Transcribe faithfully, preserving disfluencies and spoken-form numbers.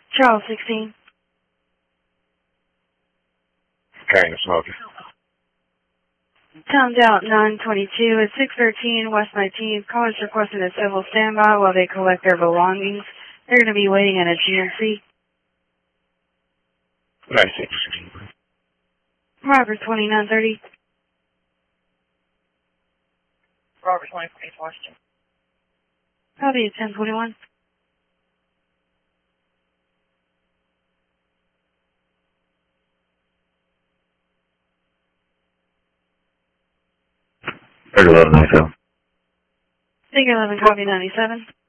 Charles sixteen. Carrying a smoker. Timed out nine twenty-two at six thirteen West nineteenth. Callers requesting a civil standby while they collect their belongings. They're going to be waiting at a G M C. ninety-six. Robert twenty-nine thirty. Robert twenty-four, East Washington. Copy at ten twenty-one. thirty eleven ninety-seven. Figure eleven, copy ninety-seven.